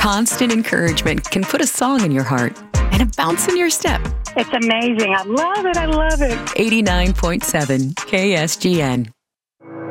constant encouragement can put a song in your heart and a bounce in your step. It's amazing. I love it. I love it. 89.7 KSGN.